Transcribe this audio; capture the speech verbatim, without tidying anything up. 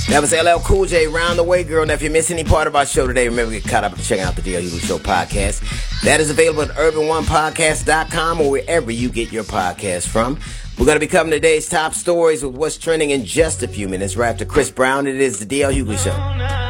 That was L L Cool J, Round the Way Girl. Now, if you miss any part of our show today, remember to get caught up and check out the D L Hughley Show podcast. That is available at urban one podcast dot com or wherever you get your podcast from. We're going to be covering today's top stories with what's trending in just a few minutes. Right after Chris Brown, it is the D L Hughley Show.